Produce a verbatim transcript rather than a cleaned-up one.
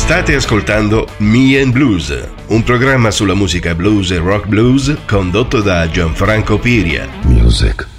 State ascoltando Me and Blues, un programma sulla musica blues e rock blues condotto da Gianfranco Piria. Music